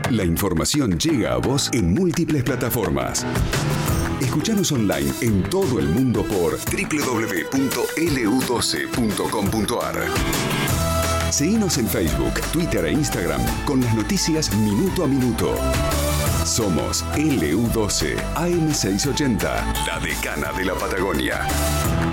La información llega a vos en múltiples plataformas. Escuchanos online en todo el mundo por www.lu12.com.ar. Seguinos en Facebook, Twitter e Instagram con las noticias minuto a minuto. Somos LU12, AM680, la decana de la Patagonia.